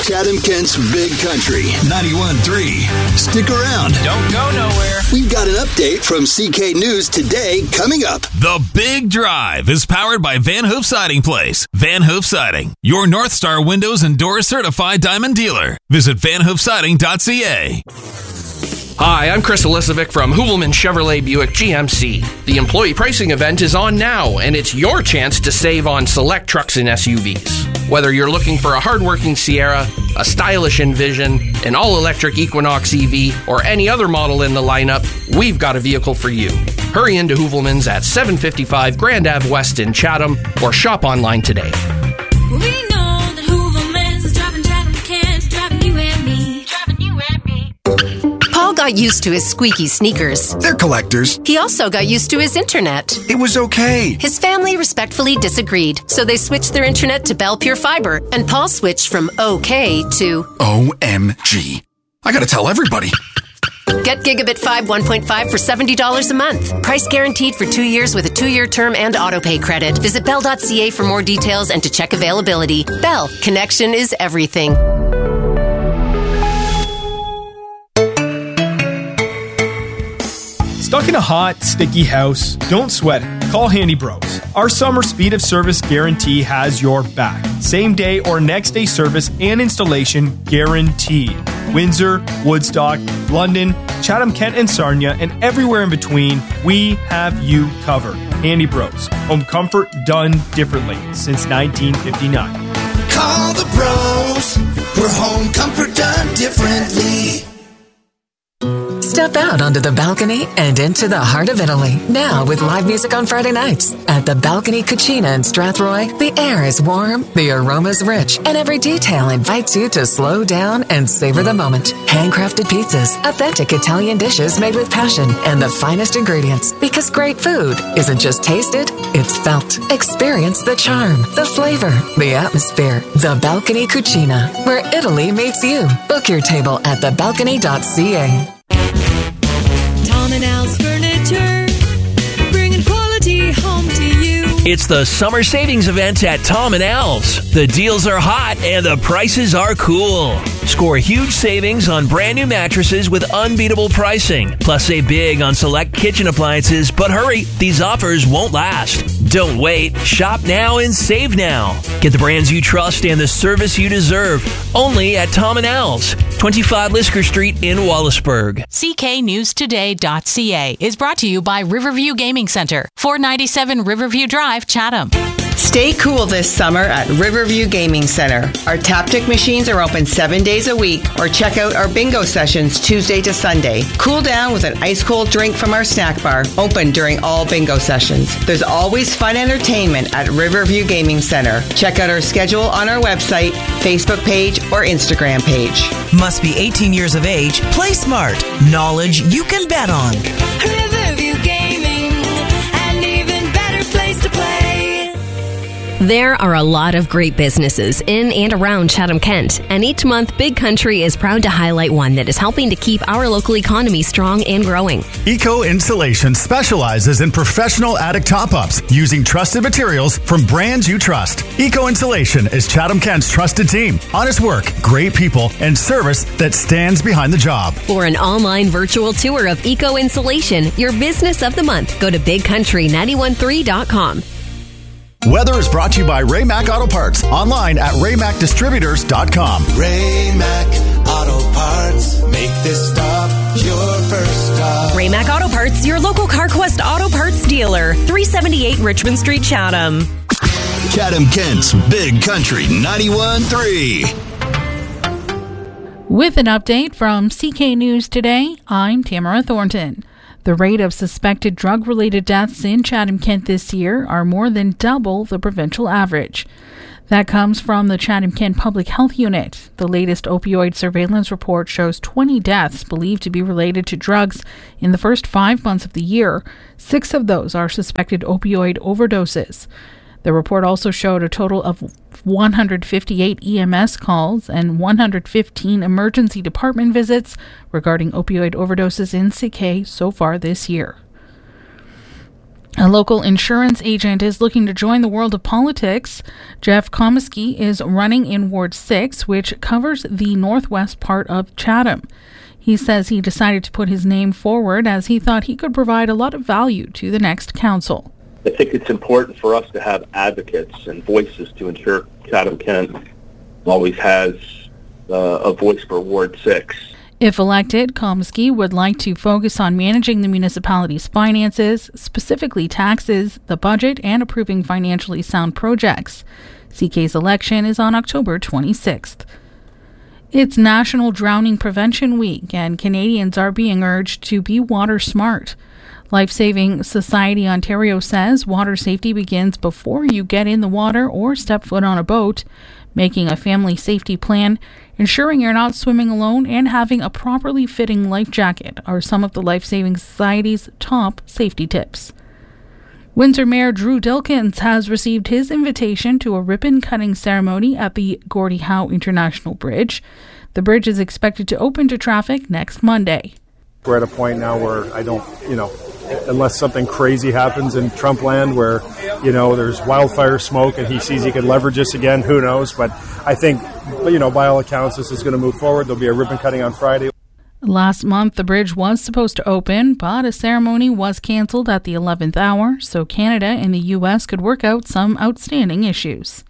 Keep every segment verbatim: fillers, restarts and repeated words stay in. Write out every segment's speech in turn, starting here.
Chatham-Kent's Big Country, ninety-one point three. Stick around. Don't go nowhere. We've got an update from C K News Today coming up. The Big Drive is powered by Van Hoof Siding Place. Van Hoof Siding, your North Star Windows and Doors certified diamond dealer. Visit van hoof siding dot c a. Hi, I'm Chris Elisovic from Hoovelman Chevrolet Buick G M C. The employee pricing event is on now, and it's your chance to save on select trucks and S U Vs. Whether you're looking for a hardworking Sierra, a stylish Envision, an all-electric Equinox E V, or any other model in the lineup, we've got a vehicle for you. Hurry into Hoovelman's at seven fifty-five Grand Ave West in Chatham, or shop online today. We know that Hoovelman's is driving Chatham-Kent, driving you and me, driving you and me. Paul got used to his squeaky sneakers. They're collectors. He also got used to his internet. It was okay. His family respectfully disagreed, so they switched their internet to Bell Pure Fiber, and Paul switched from okay to O M G. I gotta tell everybody. Get Gigabit five one point five for seventy dollars a month. Price guaranteed for two years with a two-year term and autopay credit. Visit bell dot c a for more details and to check availability. Bell, connection is everything. Stuck in a hot, sticky house? Don't sweat it. Call Handy Bros. Our summer speed of service guarantee has your back. Same day or next day service and installation guaranteed. Windsor, Woodstock, London, Chatham-Kent and Sarnia, and everywhere in between, we have you covered. Handy Bros. Home comfort done differently since nineteen fifty-nine. Call the bros. We're home comfort done differently. Step out onto the balcony and into the heart of Italy. Now with live music on Friday nights. At the Balcony Cucina in Strathroy, the air is warm, the aroma's rich, and every detail invites you to slow down and savor the moment. Handcrafted pizzas, authentic Italian dishes made with passion, and the finest ingredients. Because great food isn't just tasted, it's felt. Experience the charm, the flavor, the atmosphere. The Balcony Cucina, where Italy meets you. Book your table at the balcony dot c a. Tom and Al's Furniture, bringing quality home to you. It's the summer savings event at Tom and Al's. The deals are hot and the prices are cool. Score huge savings on brand new mattresses with unbeatable pricing. Plus save big on select kitchen appliances. But hurry, these offers won't last. Don't wait. Shop now and save now. Get the brands you trust and the service you deserve. Only at Tom and Al's, twenty-five Lisker Street in Wallaceburg. C K News Today dot c a is brought to you by Riverview Gaming Center, four ninety-seven Riverview Drive, Chatham. Stay cool this summer at Riverview Gaming Center. Our Taptic machines are open seven days a week, or check out our bingo sessions Tuesday to Sunday. Cool down with an ice-cold drink from our snack bar, open during all bingo sessions. There's always fun entertainment at Riverview Gaming Center. Check out our schedule on our website, Facebook page, or Instagram page. Must be eighteen years of age. Play smart. Knowledge you can bet on. Riverview Gaming, an even better place to play. There are a lot of great businesses in and around Chatham-Kent, and each month Big Country is proud to highlight one that is helping to keep our local economy strong and growing. Eco Insulation specializes in professional attic top-ups using trusted materials from brands you trust. Eco Insulation is Chatham-Kent's trusted team, honest work, great people, and service that stands behind the job. For an online virtual tour of Eco Insulation, your business of the month, go to big country nine one three dot com. Weather is brought to you by Ray Mac Auto Parts. Online at ray mac distributors dot com. Ray Mac Auto Parts. Make this stop your first stop. Ray Mac Auto Parts, your local CarQuest Auto Parts dealer. three seventy-eight Richmond Street, Chatham. Chatham-Kent's Big Country ninety-one point three. With an update from C K News Today, I'm Tamara Thornton. The rate of suspected drug-related deaths in Chatham-Kent this year are more than double the provincial average. That comes from the Chatham-Kent Public Health Unit. The latest opioid surveillance report shows twenty deaths believed to be related to drugs in the first five months of the year. Six of those are suspected opioid overdoses. The report also showed a total of one hundred fifty-eight E M S calls and one hundred fifteen emergency department visits regarding opioid overdoses in C K so far this year. A local insurance agent is looking to join the world of politics. Jeff Comiskey is running in Ward six, which covers the northwest part of Chatham. He says he decided to put his name forward as he thought he could provide a lot of value to the next council. I think it's important for us to have advocates and voices to ensure Chatham-Kent always has uh, a voice for Ward six. If elected, Comiskey would like to focus on managing the municipality's finances, specifically taxes, the budget, and approving financially sound projects. C K's election is on October twenty-sixth. It's National Drowning Prevention Week, and Canadians are being urged to be water smart. Lifesaving Society Ontario says water safety begins before you get in the water or step foot on a boat. Making a family safety plan, ensuring you're not swimming alone, and having a properly fitting life jacket are some of the Lifesaving Society's top safety tips. Windsor Mayor Drew Dilkins has received his invitation to a ribbon-cutting ceremony at the Gordie Howe International Bridge. The bridge is expected to open to traffic next Monday. We're at a point now where I don't, you know, unless something crazy happens in Trump land where, you know, there's wildfire smoke and he sees he can leverage this again, who knows? But I think, you know, by all accounts, this is going to move forward. There'll be a ribbon cutting on Friday. Last month, the bridge was supposed to open, but a ceremony was cancelled at the eleventh hour, so Canada and the U S could work out some outstanding issues.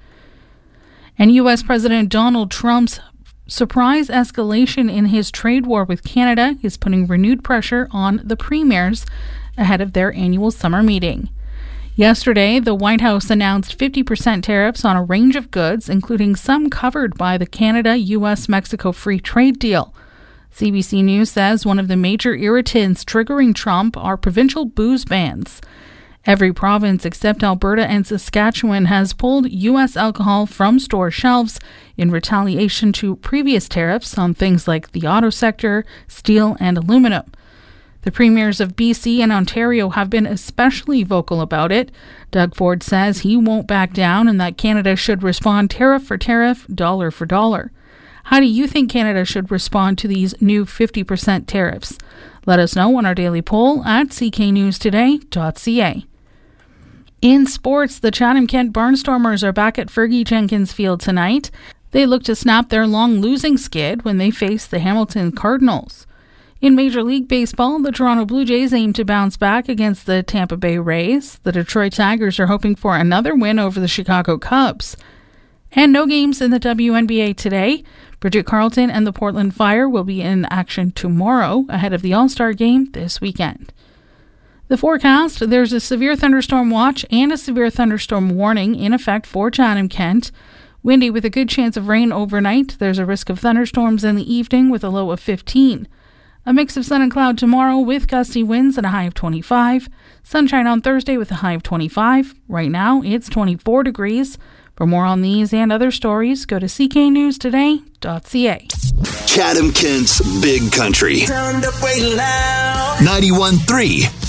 And U S President Donald Trump's surprise escalation in his trade war with Canada is putting renewed pressure on the premiers ahead of their annual summer meeting. Yesterday, the White House announced fifty percent tariffs on a range of goods, including some covered by the Canada-U S Mexico free trade deal. C B C News says one of the major irritants triggering Trump are provincial booze bans. Every province except Alberta and Saskatchewan has pulled U S alcohol from store shelves in retaliation to previous tariffs on things like the auto sector, steel, and aluminum. The premiers of B C and Ontario have been especially vocal about it. Doug Ford says he won't back down and that Canada should respond tariff for tariff, dollar for dollar. How do you think Canada should respond to these new fifty percent tariffs? Let us know on our daily poll at c k news today dot c a. In sports, the Chatham-Kent Barnstormers are back at Fergie Jenkins Field tonight. They look to snap their long losing skid when they face the Hamilton Cardinals. In Major League Baseball, the Toronto Blue Jays aim to bounce back against the Tampa Bay Rays. The Detroit Tigers are hoping for another win over the Chicago Cubs. And no games in the W N B A today. Bridget Carleton and the Portland Fire will be in action tomorrow ahead of the All-Star game this weekend. The forecast, there's a severe thunderstorm watch and a severe thunderstorm warning in effect for Chatham-Kent. Windy with a good chance of rain overnight. There's a risk of thunderstorms in the evening with a low of fifteen. A mix of sun and cloud tomorrow with gusty winds and a high of twenty-five. Sunshine on Thursday with a high of twenty-five. Right now, it's twenty-four degrees. For more on these and other stories, go to c k news today dot c a. Chatham-Kent's Big Country. ninety-one point three